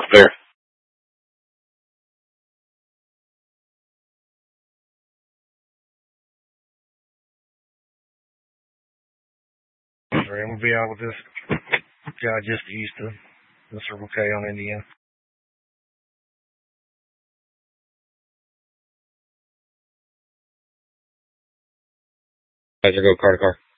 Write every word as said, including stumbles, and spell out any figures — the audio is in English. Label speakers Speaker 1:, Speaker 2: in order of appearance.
Speaker 1: Clear. Sorry, I'm gonna be out with this guy just east of the Circle K on Indiana. How's it go, car to car?